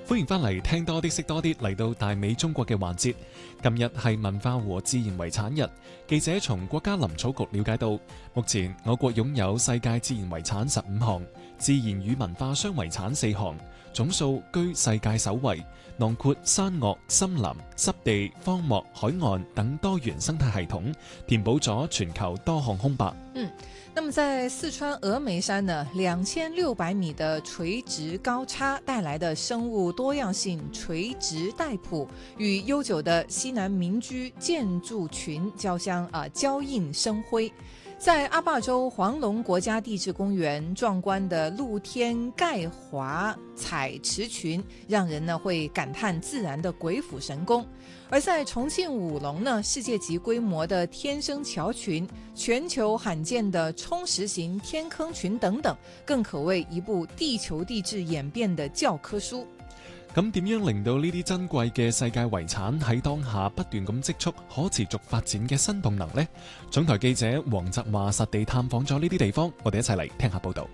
歡迎翻嚟聽多啲識多啲，嚟到大美中國嘅環節。今日係文化和自然遺產日，記者從國家林草局了解到，目前我國擁有世界自然遺產15項，自然與文化雙遺產4項，總數居世界首位，囊括山岳、森林、濕地、荒漠、海岸等多元生態系統，填補咗全球多項空白。 那麼在四川峨眉山呢，2600米的垂直高差帶來的生物多樣性垂直帶譜，與悠久的西南民居建築群交映生輝。在阿壩州黃龍國家地質公園，壯觀的露天鈣華採池群，讓人呢會感嘆自然的鬼斧神工。而在重慶武隆呢，世界級規模的天生橋群、全球罕見的沖石型天坑群等等，更可謂一部地球地質演變的教科書。 咁點樣令到呢啲珍貴嘅世界遺產喺當下不斷咁積蓄可持續發展嘅新動能呢？總台記者黃澤華實地探訪咗呢啲地方，我哋一齊嚟聽下報道。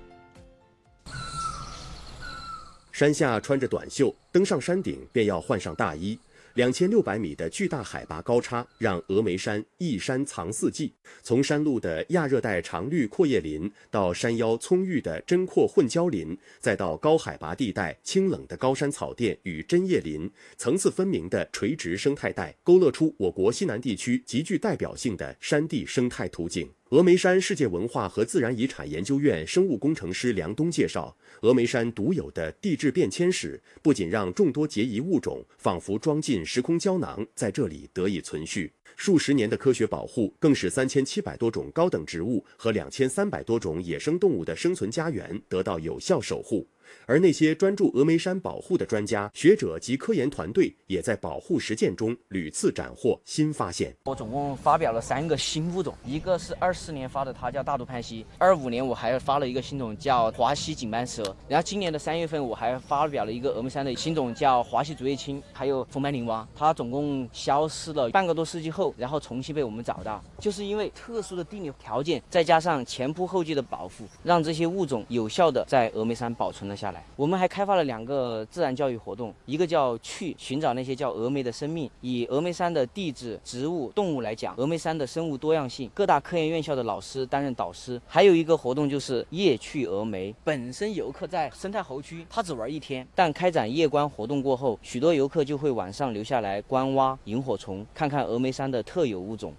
山下穿着短袖，登上山頂便要換上大衣。2600米的巨大海拔高差，讓峨眉山一山藏四季。從山路的亞熱帶常綠闊葉林，到山腰蔥鬱的針闊混交林，再到高海拔地帶清冷的高山草甸與針葉林，層次分明的垂直生態帶，勾勒出我國西南地區極具代表性的山地生態圖景。峨眉山世界文化和自然遺產研究院生物工程師梁東介紹，峨眉山獨有的地質變遷史，不僅讓眾多孑遺物種仿佛裝進時空膠囊，在這裡得以存續。數十年的科學保護，更使3700多種高等植物和2300多種野生動物的生存家園得到有效守護。而那些專注峨眉山保護的專家、學者及科研團隊，也在保護實踐中屢次斬獲新發現。 我總共發表了3個新物種，一個是24年發的，它叫大肚攀蜥；25年我還發了一個新種叫華西錦斑蛇，然後今年的3月份我還發表了一個峨眉山的新種叫華西竹葉青，還有風斑靈蛙。它總共消失了半個多世紀後，然後重新被我們找到，就是因為特殊的地理條件，再加上前仆後繼的保護，讓這些物種有效地在峨眉山保存了下來。我們還開發了2個自然教育活動，一個叫去尋找那些叫峨眉的生命，以峨眉山的地質、植物、動物來講，峨眉山的生物多樣性，各大科研院校的老師擔任導師。還有一個活動就是夜去峨眉，本身遊客在生態猴區他只玩1天，但開展夜觀活動過後，許多遊客就會晚上留下來觀蛙、螢火蟲，看看峨眉山的特有物種。